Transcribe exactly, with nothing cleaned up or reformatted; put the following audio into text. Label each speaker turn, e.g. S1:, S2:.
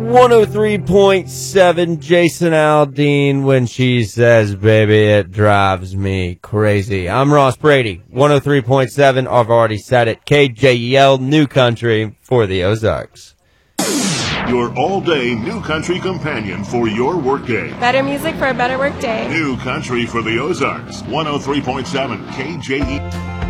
S1: one oh three point seven, Jason Aldean, when she says, baby, it drives me crazy. I'm Ross Brady, one oh three point seven, I've already said it, K J E L, New Country for the Ozarks.
S2: Your all-day New Country companion for your workday.
S3: Better music for a better workday.
S2: New Country for the Ozarks, one oh three point seven K J E L.